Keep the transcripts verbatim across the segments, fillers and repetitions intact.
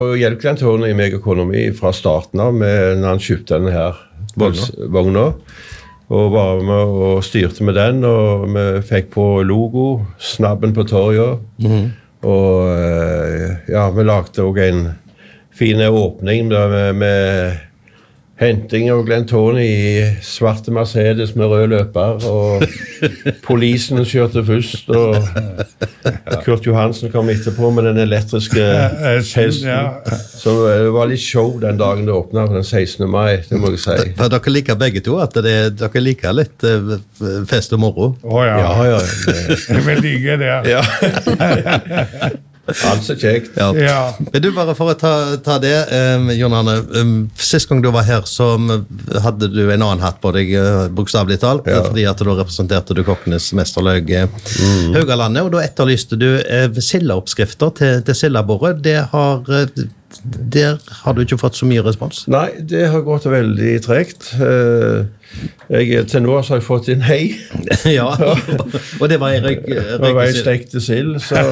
Og hjelpte han Tony i meg økonomi fra starten av med, når han kjøpte denne her voldsvogna. Og var med og styrte med den, og vi fikk på logo, snabben på torget. Mm-hmm. Og ja, vi lagde også en fin åpning med, med henting av Glenn Tony i svarte Mercedes med rød løper, og polisen kjørte først, og Kurt Johansen kom etterpå med den elektriske hesten. Ja. Så det var litt show den dagen det åpnet, den sekstende mai, det må jeg si. For dere liker begge to, at det, dere liker litt uh, fest og moro? Å ja, ja, ja. Jeg vil like det. Ja. Altså kjekt. Ja. Ja. Men du, bare for å ta, ta det, um, Jon Arne, um, sist gang du var her så hadde du en annen hatt på deg, uh, bokstavlig talt, ja. Fordi at da representerte du Kokkenes mesterløg uh, mm. Haugalandet, og da etterlyste du uh, sildeoppskrifter til, til sildebordet. Det har, uh, der har du ikke fått så mye respons? Nei, det har gått veldig tregt. Uh, Jeg, til nå så har jeg fått en hei. Ja, og det var en røyk, det var en stekte sild, så,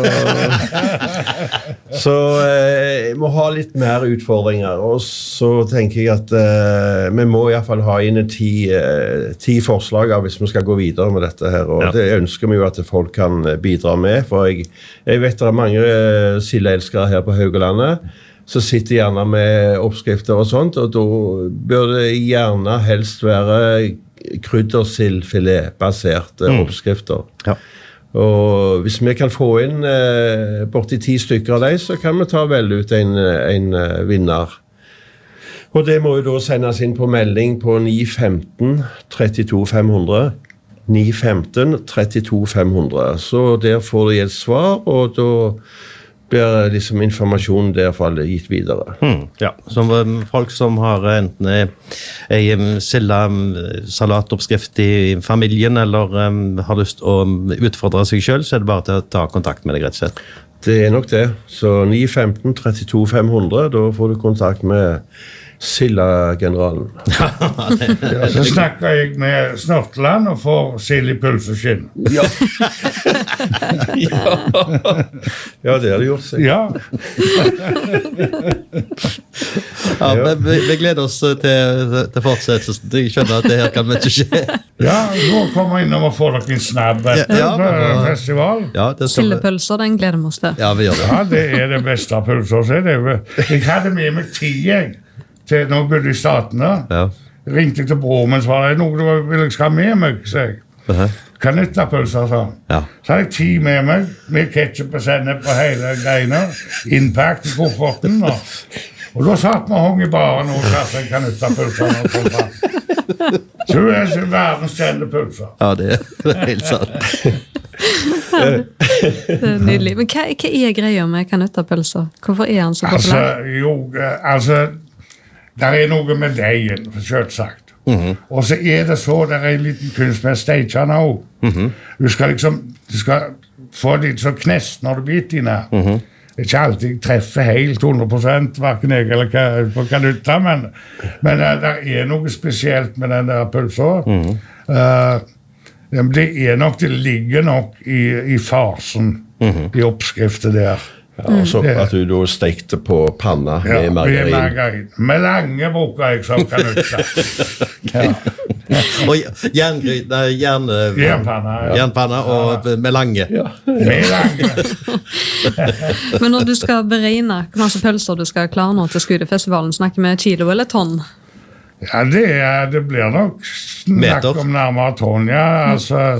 så eh, jeg må ha litt mer utfordringer, og så tenker jeg at eh, vi må i hvert fall ha inn ti, eh, ti forslag av hvis vi skal gå videre med dette her, og ja. Det ønsker vi jo at folk kan bidra med, for jeg, jeg vet det er mange eh, sildeelskere her på Haugalandet, så sitter gjerne med oppskrifter og sånt, og da bør det gjerne helst være kryddersildfilet-baserte mm. oppskrifter. Ja. Og hvis vi kan få inn eh, borti ti stykker av dem, så kan vi ta vel ut en, en uh, vinner. Og det må jo da sendes inn på melding på ni femten trettito fem hundre. ni femten trettito fem hundre. Så der får de et svar, og da blir liksom informasjonen derfor gitt videre. Mm, ja, som folk som har enten en silda salatoppskrift i familien, eller um, har lyst å utfordre seg selv, så er det bare til å ta kontakt med deg, rett og slett. Det er nok det. Så ni femten trettito fem hundre, da får du kontakt med Silda-generalen. Ja, så snakker jeg med Snortland og får sild i pølseskinn. Ja. Ja. Ja, det har du gjort seg. Ja. Ja, men vi, vi gleder oss til, til fortsettelsen. Jeg skjønner at det her kan ikke skje. Ja, nå kommer jeg inn og får dere en snabb etter ja, ja, festival. Ja, Sillepølser, den gleder vi oss til. Ja, vi gjør det. Ja, det er det beste av pølser. Jeg hadde med meg ti, jeg. Til når jeg bodde i Statene. Ja. Ringte jeg til bror, men så var det noe du ville jeg skal med meg, sa jeg. Uh-huh. Kanuttapølser, sa han. Ja. Så hadde jeg ti med meg, med ketchup og sennep på hele greiene, innpakt i kofferten, og, og da satt vi og hong i baren og satt en kanuttapølser og kom fram. Så det er så verdens kjente pølser. Ja, det er helt sant. Det er nydelig. Men hva, hva er greia med kanuttapølser? Hvorfor er han så populær? Altså, jo, altså, der er noe med deigen, kjøtt sagt. Mm-hmm. Og så er det så, der er en liten kunst med steikene også. Mm-hmm. Du skal liksom, du skal få litt så knest når du biter inn her. Mm-hmm. Det er ikke alltid jeg treffer helt hundre prosent, hverken jeg eller hva, på kanutta, men, men der, der er noe spesielt med den der pølsen. Mm-hmm. Uh, det er nok, det ligger nok i, i farsen, mm-hmm. i oppskriftet der. Ja, og så at du da stekte på panna ja, med margarin. Med margarin. Med lange bruker jeg som kanutta. Ja. Og jerngryt, nei, jern, jernpanna, ja. Jernpanna og med lange. Ja. Med lange. Men når du skal beregne hvor mange pølser du skal klare nå til Skudefestivalen, snakker vi kilo eller tonn? Ja, det, er, det blir nok snakk om nærmere tonn, ja. Altså...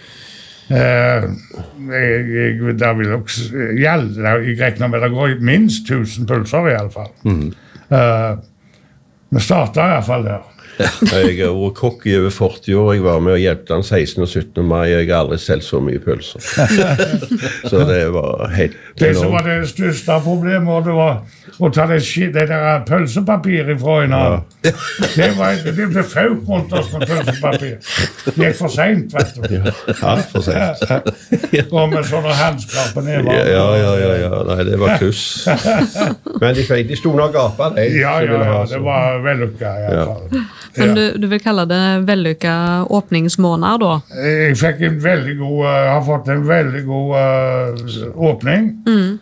Uh, jeg, jeg, der vil også, jeg, jeg regner med det går minst tusen pulser i alle fall. Mm. Uh, vi starter i alle fall der. Ja. Jeg har vært kokk i over førti år, jeg var med og hjelpte den sekstende og syttende mai, jeg har aldri selv så mye pølser. Så det var helt enormt. Det som var det største problemet, det var å ta det, det der pølsepapir ifra en annen. Ja. Det, var, det ble fauk rundt oss med pølsepapir. Det gikk for sent, vet du. Ja, for sent. Og med sånne handskap på ned. Ja, ja, ja, ja, nei, det var kluss. Men de, de sto nok gapet, de. Ja, ja, ja, det var vellykket i alle fall. Ja. Men du, du vil kalle det vellykket åpningsmåneder da? Jeg fikk en veldig god, uh, har fått en veldig god uh, åpning. Mm.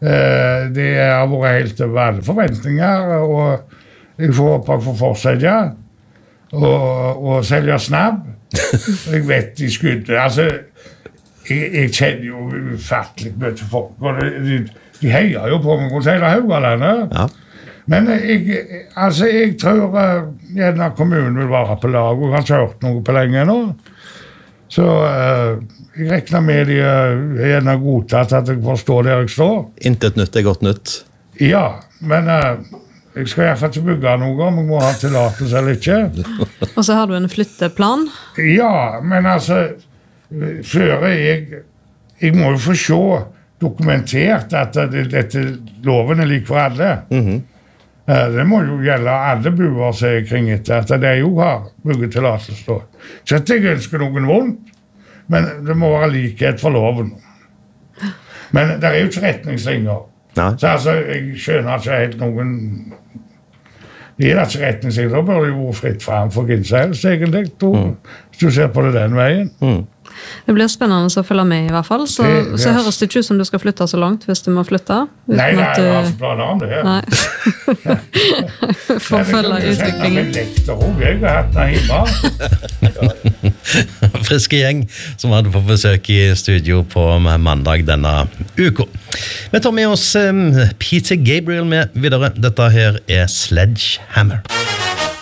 Eh, det har vært helt over alle forventninger, og jeg får håpe jeg får fortsette og, og selge snabb. Jeg vet de skudde, altså, jeg, jeg kjenner jo ufattelig mye til folk, og de, de heier jo på meg hos hele Haugalandet. Ja. Men jeg, altså, jeg tror uh, gjerne kommunen vil være på lag, og jeg har ikke hørt noe på lenge nå. Så uh, jeg regner med de uh, er gjerne godtatt at jeg forstår der jeg står. Intet nytt er godt nytt. Ja, men uh, jeg skal i hvert fall ikke bygge noe, om jeg må ha tillatelse eller ikke. Og så har du en flytteplan? Ja, men altså, før jeg, jeg må jo få se dokumentert at det, dette loven er lik for alle. Mhm. Det må jo gjelde alle buer seg kring etter, at de jo har byggetillatelse. Så at jeg ønsker noen vondt, men det må være likhet for loven. Men det er jo ikke retningslinjer. Nei. Så altså, jeg skjønner ikke helt noen... Det er ikke retningslinjer, da bør det jo være fritt frem for hvem som helst, egentlig, mm. hvis du ser på det den veien. Mm. Det blir spennende å følge med i hvert fall, så, det, det, så høres det ikke ut som du skal flytte så langt hvis du må flytte. Nei, nei, at, jeg har ikke planer om det her. Nei. For å følge utviklingen. Jeg har hatt den hjemme. Friske gjeng som hadde fått besøk i studio på mandag denne uka. Vi tar med oss um, Peter Gabriel med videre. Dette her er Sledgehammer.